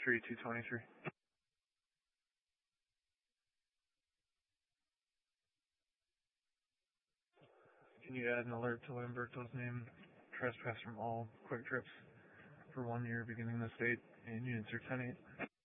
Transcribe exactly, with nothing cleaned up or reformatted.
three two twenty-three. Can you add an alert to Lamberto's name? Trespass from all Quick Trips for one year beginning this date, and units are ten eight.